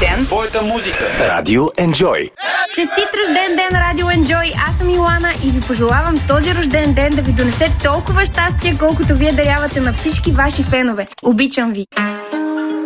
ден! Твоята музика. Радио Enjoy. Честит рожден ден, Радио Enjoy! Аз съм Йоана и ви пожелавам този рожден ден да ви донесе толкова щастие, колкото вие дарявате на всички ваши фенове. Обичам ви!